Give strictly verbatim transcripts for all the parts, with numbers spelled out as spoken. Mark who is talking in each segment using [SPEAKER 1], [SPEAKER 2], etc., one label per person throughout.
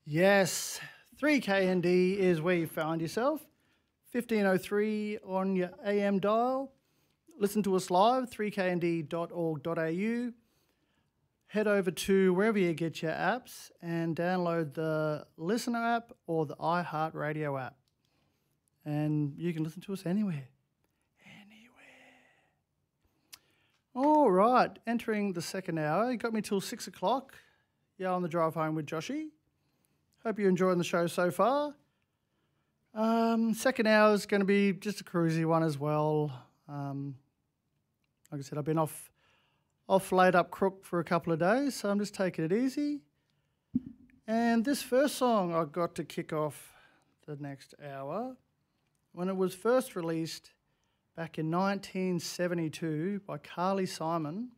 [SPEAKER 1] Yes, three K N D is where you find yourself. fifteen oh three on your A M dial. Listen to us live, three k n d dot org dot a u. Head over to wherever you get your apps and download the Listener app or the iHeartRadio app. And you can listen to us anywhere. Anywhere. All right, entering the second hour. You got me till six o'clock. Yeah, on the drive home with Joshy. Hope you're enjoying the show so far. Um, second hour is going to be just a cruisy one as well. Um, like I said, I've been off off laid up crook for a couple of days, so I'm just taking it easy. And this first song I got to kick off the next hour, when it was first released back in nineteen seventy-two by Carly Simon.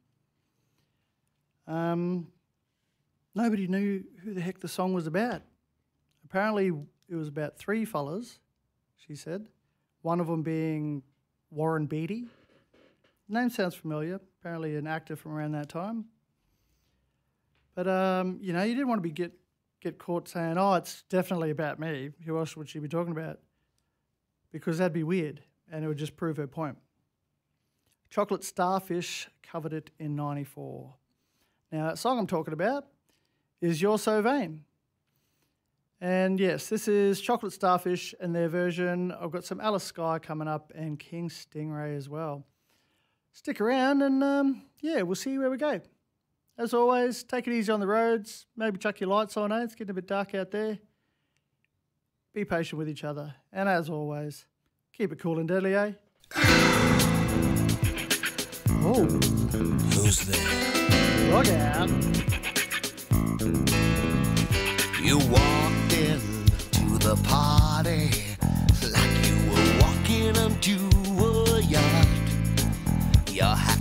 [SPEAKER 1] Um, nobody knew who the heck the song was about. Apparently it was about three fellas, she said, one of them being Warren Beatty. Name sounds familiar, apparently an actor from around that time. But, um, you know, you didn't want to be get, get caught saying, oh, it's definitely about me. Who else would she be talking about? Because that'd be weird, and it would just prove her point. Chocolate Starfish covered it in ninety-four. Now, that song I'm talking about is You're So Vain. And yes, this is Chocolate Starfish and their version. I've got some Alice Skye coming up and King Stingray as well. Stick around and, um, yeah, we'll see where we go. As always, take it easy on the roads. Maybe chuck your lights on, eh? It's getting a bit dark out there. Be patient with each other. And as always, keep it cool and deadly, eh? Oh.
[SPEAKER 2] Who's there?
[SPEAKER 1] Look out.
[SPEAKER 2] You walked into the party like you were walking into a yacht. Your hat